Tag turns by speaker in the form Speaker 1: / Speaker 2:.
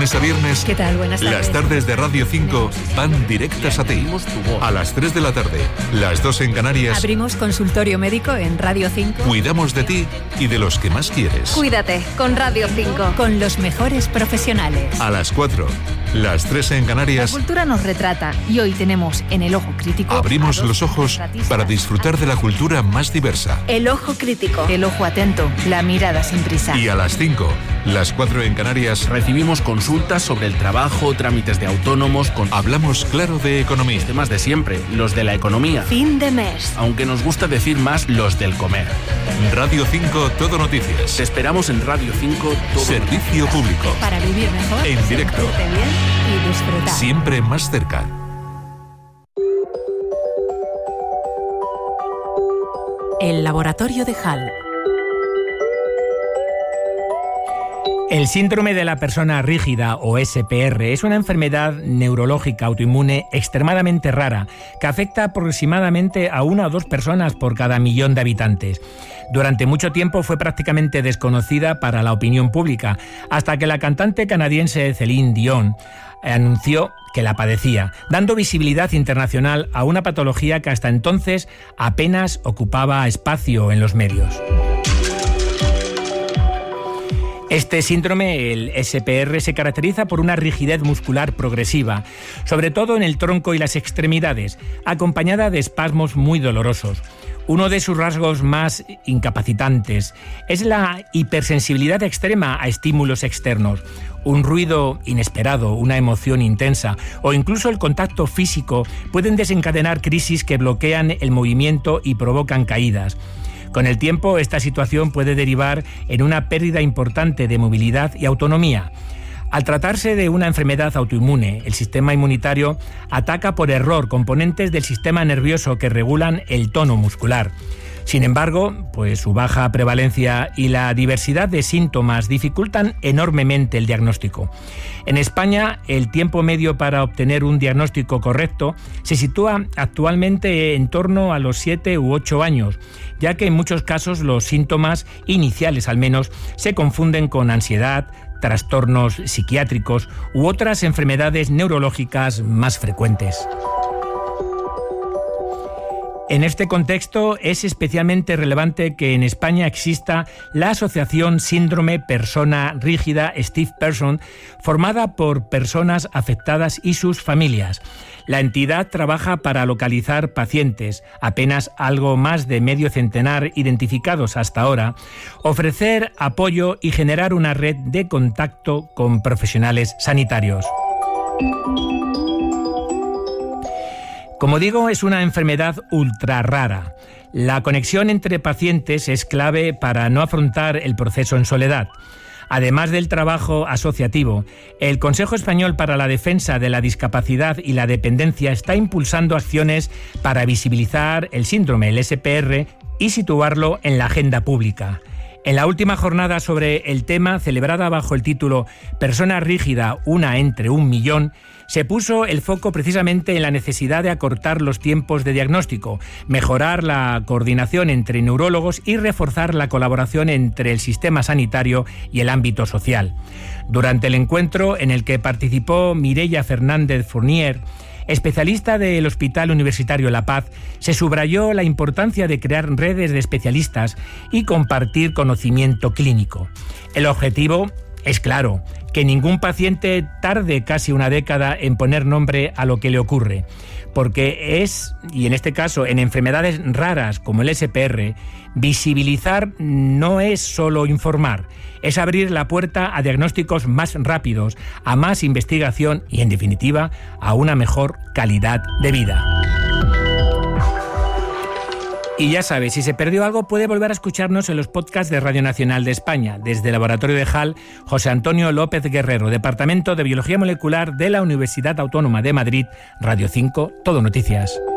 Speaker 1: lunes a viernes,
Speaker 2: ¿Qué tal? Buenas tardes.
Speaker 1: las tardes de Radio 5 van directas a ti. A las 3 de la tarde, las 2 en Canarias.
Speaker 2: Abrimos consultorio médico en Radio 5.
Speaker 1: Cuidamos de ti y de los que más quieres.
Speaker 3: Cuídate con Radio 5.
Speaker 2: Con los mejores profesionales.
Speaker 1: A las 4, las 3 en Canarias.
Speaker 3: La cultura nos retrata y hoy tenemos en El Ojo Crítico.
Speaker 1: Abrimos los ojos para disfrutar de la cultura más diversa.
Speaker 3: El Ojo Crítico. El ojo atento, la mirada sin prisa.
Speaker 1: Y a las 5, las 4 en Canarias.
Speaker 4: Recibimos consultas sobre el trabajo, trámites de autónomos.
Speaker 1: Hablamos claro de economía.
Speaker 4: Los temas de siempre, los de la economía.
Speaker 3: Fin de mes.
Speaker 4: Aunque nos gusta decir más los del comer.
Speaker 1: Radio 5 Todo Noticias.
Speaker 4: Te esperamos en Radio 5 Todo
Speaker 1: Servicio público.
Speaker 2: Para vivir mejor.
Speaker 1: En directo.
Speaker 2: Sentirte bien y disfrutar.
Speaker 1: Siempre más cerca.
Speaker 2: El laboratorio de Hall.
Speaker 5: El síndrome de la persona rígida o SPR es una enfermedad neurológica autoinmune extremadamente rara que afecta aproximadamente a 1 o 2 personas por cada millón de habitantes. Durante mucho tiempo fue prácticamente desconocida para la opinión pública, hasta que la cantante canadiense Celine Dion anunció que la padecía, dando visibilidad internacional a una patología que hasta entonces apenas ocupaba espacio en los medios. Este síndrome, el SPR, se caracteriza por una rigidez muscular progresiva, sobre todo en el tronco y las extremidades, acompañada de espasmos muy dolorosos. Uno de sus rasgos más incapacitantes es la hipersensibilidad extrema a estímulos externos. Un ruido inesperado, una emoción intensa o incluso el contacto físico pueden desencadenar crisis que bloquean el movimiento y provocan caídas. Con el tiempo, esta situación puede derivar en una pérdida importante de movilidad y autonomía. Al tratarse de una enfermedad autoinmune, el sistema inmunitario ataca por error componentes del sistema nervioso que regulan el tono muscular. Sin embargo, pues su baja prevalencia y la diversidad de síntomas dificultan enormemente el diagnóstico. En España, el tiempo medio para obtener un diagnóstico correcto se sitúa actualmente en torno a los 7 u 8 años, ya que en muchos casos los síntomas iniciales al menos se confunden con ansiedad, trastornos psiquiátricos u otras enfermedades neurológicas más frecuentes. En este contexto es especialmente relevante que en España exista la asociación Síndrome Persona Rígida Stiff Person, formada por personas afectadas y sus familias. La entidad trabaja para localizar pacientes, apenas algo más de medio centenar identificados hasta ahora, ofrecer apoyo y generar una red de contacto con profesionales sanitarios. Como digo, es una enfermedad ultra rara. La conexión entre pacientes es clave para no afrontar el proceso en soledad. Además del trabajo asociativo, el Consejo Español para la Defensa de la Discapacidad y la Dependencia está impulsando acciones para visibilizar el síndrome, el SPR, y situarlo en la agenda pública. En la última jornada sobre el tema, celebrada bajo el título Persona rígida, una entre 1 millón, se puso el foco precisamente en la necesidad de acortar los tiempos de diagnóstico, mejorar la coordinación entre neurólogos y reforzar la colaboración entre el sistema sanitario y el ámbito social. Durante el encuentro, en el que participó Mireia Fernández Fournier, especialista del Hospital Universitario La Paz, se subrayó la importancia de crear redes de especialistas y compartir conocimiento clínico. El objetivo es claro, que ningún paciente tarde casi una década en poner nombre a lo que le ocurre, porque es, y en este caso en enfermedades raras como el SPR, visibilizar no es solo informar, es abrir la puerta a diagnósticos más rápidos, a más investigación y, en definitiva, a una mejor calidad de vida. Y ya sabes, si se perdió algo puede volver a escucharnos en los podcasts de Radio Nacional de España. Desde el Laboratorio de Hall, José Antonio López Guerrero, Departamento de Biología Molecular de la Universidad Autónoma de Madrid, Radio 5, Todo Noticias.